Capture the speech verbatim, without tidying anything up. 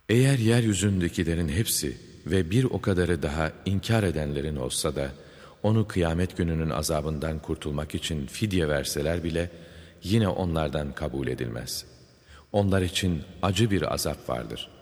Eğer yeryüzündekilerin hepsi ve bir o kadarı daha inkar edenlerin olsa da, onu kıyamet gününün azabından kurtulmak için fidye verseler bile, yine onlardan kabul edilmez. Onlar için acı bir azap vardır.